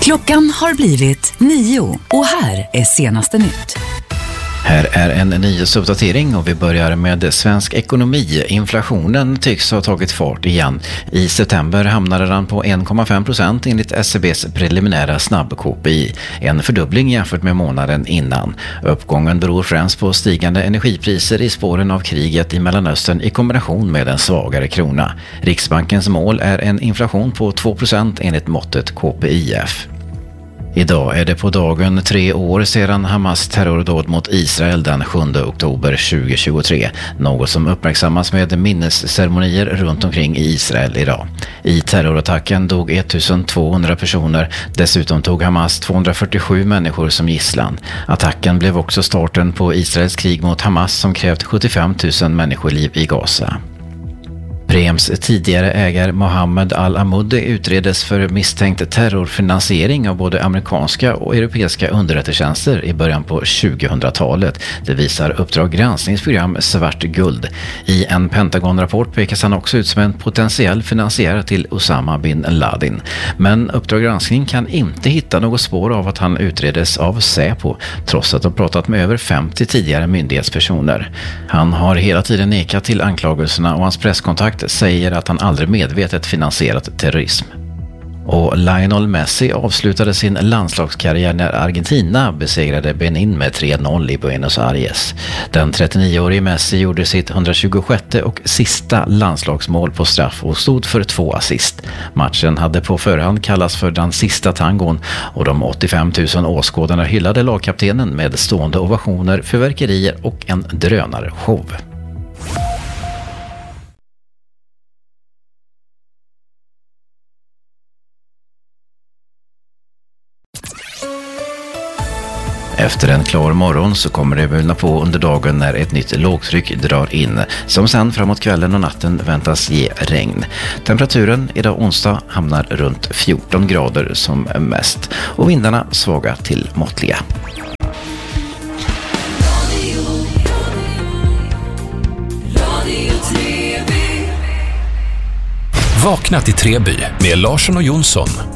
Klockan har blivit 9 och här är senaste nytt. Här är en nyhetsuppdatering och vi börjar med svensk ekonomi. Inflationen tycks ha tagit fart igen. I september hamnade den på 1,5% enligt SCBs preliminära snabb-KPI. En fördubbling jämfört med månaden innan. Uppgången beror främst på stigande energipriser i spåren av kriget i Mellanöstern i kombination med en svagare krona. Riksbankens mål är en inflation på 2% enligt måttet KPIF. Idag är det på dagen 3 år sedan Hamas terrordåd mot Israel den 7 oktober 2023, något som uppmärksammas med minnesceremonier runt omkring i Israel idag. I terrorattacken dog 1200 personer, dessutom tog Hamas 247 människor som gisslan. Attacken blev också starten på Israels krig mot Hamas som krävt 75 000 människoliv i Gaza. Preems tidigare ägare Mohammed Al-Amoudi utredes för misstänkt terrorfinansiering av både amerikanska och europeiska underrättelsetjänster i början på 2000-talet. Det visar Uppdrag granskningsprogram Svart guld. I en Pentagon-rapport pekas han också ut som en potentiell finansiär till Osama bin Laden. Men Uppdrag granskning kan inte hitta något spår av att han utredes av Säpo, trots att de pratat med över 50 tidigare myndighetspersoner. Han har hela tiden nekat till anklagelserna och hans presskontakt säger att han aldrig medvetet finansierat terrorism. Och Lionel Messi avslutade sin landslagskarriär när Argentina besegrade Benin med 3-0 i Buenos Aires. Den 39-årige Messi gjorde sitt 126 och sista landslagsmål på straff och stod för 2 assist. Matchen hade på förhand kallats för den sista tangon och de 85 000 åskådarna hyllade lagkaptenen med stående ovationer, fyrverkerier och en drönarshow. Efter en klar morgon så kommer det mulna på under dagen när ett nytt lågtryck drar in, som sen framåt kvällen och natten väntas ge regn. Temperaturen idag onsdag hamnar runt 14 grader som mest och vindarna svaga till måttliga. Vakna till Treby med Larsson och Jonsson.